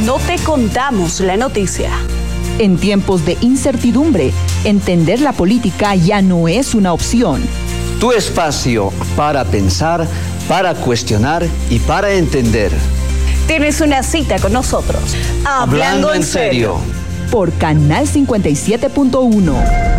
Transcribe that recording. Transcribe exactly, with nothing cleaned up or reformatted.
no te contamos la noticia. En tiempos de incertidumbre, entender la política ya no es una opción. Tu espacio para pensar, para cuestionar y para entender. Tienes una cita con nosotros. Hablando en serio. Por Canal cincuenta y siete punto uno.